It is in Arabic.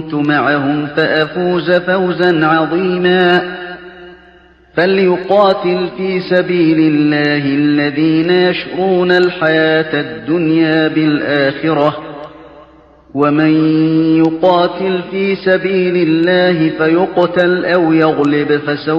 معهم فأفوز فوزا عظيما فليقاتل في سبيل الله الذين يشرون الحياة الدنيا بالآخرة ومن يقاتل في سبيل الله فيقتل أو يغلب فسوف